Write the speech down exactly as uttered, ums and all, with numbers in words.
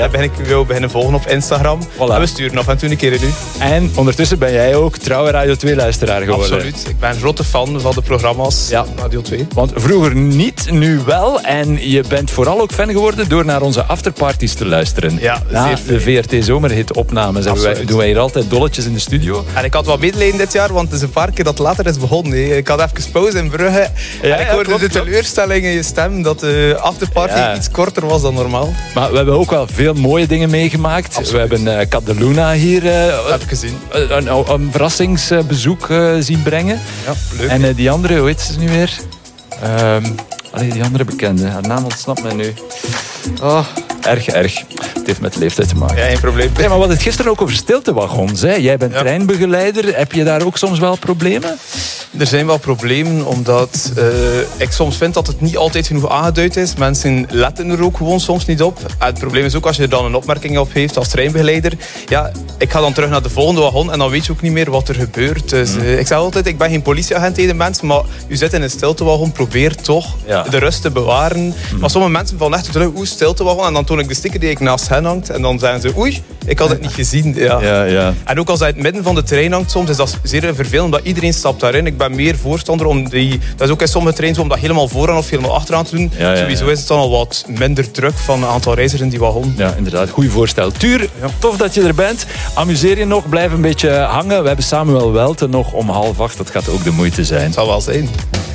Dan ben ik wil beginnen volgen op Instagram. Voilà. En we sturen af en toe een keer in u. En ondertussen ben jij ook trouwe Radio twee-luisteraar geworden. Absoluut. Ik ben een grote fan van de programma's Ja. Radio twee. Want vroeger niet, nu wel. En je bent vooral ook fan geworden door naar onze afterparties te luisteren. Ja, Na zeer de V R T Zomerhit-opnames hebben wij, Absoluut. doen wij hier altijd dolletjes in de studio. En ik had wat medelijden dit jaar, want het is een paar keer dat het later is begonnen. Hè. Ik had even pauze in Brugge. Ja, en ik ja, hoorde klopt, de klopt. teleurstelling in je stem dat de afterparty Ja. iets korter was dan normaal. Maar we hebben ook wel veel mooie dingen meegemaakt. Absoluut. We hebben uh, Cat de Luna hier uh, Dat heb ik gezien. een, een, een verrassingsbezoek uh, zien brengen. Ja, leuk. En uh, die andere, hoe heet ze nu weer? Um, allee, die andere bekende. Haar naam ontsnapt mij nu. Oh, erg, erg. Het heeft met de leeftijd te maken. Ja, geen probleem. Nee, maar we hadden het gisteren ook over stiltewagons. Hè? Jij bent Ja. treinbegeleider. Heb je daar ook soms wel problemen? Er zijn wel problemen, omdat uh, ik soms vind dat het niet altijd genoeg aangeduid is. Mensen letten er ook gewoon soms niet op. En het probleem is ook als je er dan een opmerking op heeft als treinbegeleider. Ja, ik ga dan terug naar de volgende wagon en dan weet je ook niet meer wat er gebeurt. Dus uh, ik zeg altijd, ik ben geen politieagent tegen mensen, maar u zit in een stiltewagon, probeer toch Ja. de rust te bewaren. Mm. Maar sommige mensen vallen echt terug, oeh, stiltewagon. En dan toon ik de sticker die ik naast hen hangt. En dan zeggen ze, oei, ik had het niet gezien. Ja. Ja, ja. En ook als hij in het midden van de trein hangt soms, is dat zeer vervelend, omdat iedereen stapt daarin. Ik ben meer voorstander om die... Dat is ook in sommige treins om dat helemaal vooraan of helemaal achteraan te doen. Ja, ja, Sowieso ja. is het dan al wat minder druk van een aantal reizigers in die wagon. Ja, inderdaad. Goed voorstel. Tuur, tof dat je er bent. Amuseer je nog, blijf een beetje hangen. We hebben Samuel Welte nog om half acht. Dat gaat ook de moeite zijn. Het zal wel zijn.